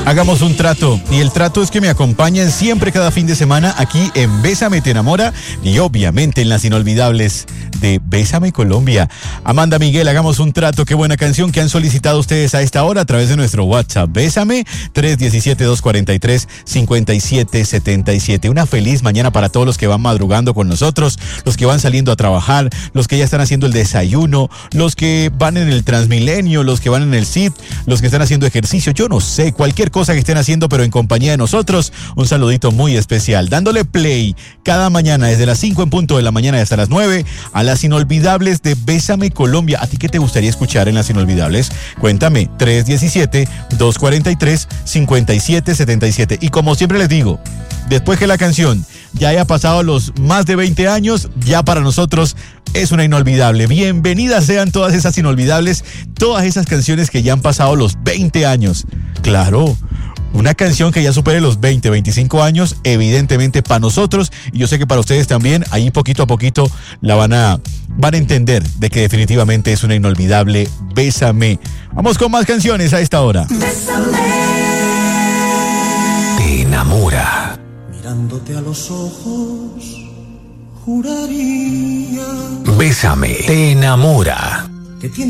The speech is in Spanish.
Hagamos un trato, y el trato es que me acompañen siempre cada fin de semana aquí en Bésame Te Enamora y obviamente en las inolvidables de Bésame Colombia. Amanda, Miguel, hagamos un trato. Qué buena canción que han solicitado ustedes a esta hora a través de nuestro WhatsApp. Bésame 317-243-5777. Una feliz mañana para todos los que van madrugando con nosotros, los que van saliendo a trabajar, los que ya están haciendo el desayuno, los que van en el Transmilenio, los que van en el CIT, los que están haciendo ejercicio, yo no sé, cualquier cosa que estén haciendo, pero en compañía de nosotros, un saludito muy especial, dándole play cada mañana desde las 5 en punto de la mañana y hasta las 9 a las inolvidables de Bésame Colombia. ¿A ti qué te gustaría escuchar en las inolvidables? Cuéntame, 317-243-5777. Y como siempre les digo, después que la canción ya haya pasado los más de 20 años, ya para nosotros es una inolvidable. Bienvenidas sean todas esas inolvidables, todas esas canciones que ya han pasado los 20 años. Claro, una canción que ya supere los 20, 25 años, evidentemente para nosotros, y yo sé que para ustedes también, ahí poquito a poquito la van a entender de que definitivamente es una inolvidable. Bésame. Vamos con más canciones a esta hora. Bésame. Te enamora. Mirándote a los ojos, juraría Bésame te enamora. que tiene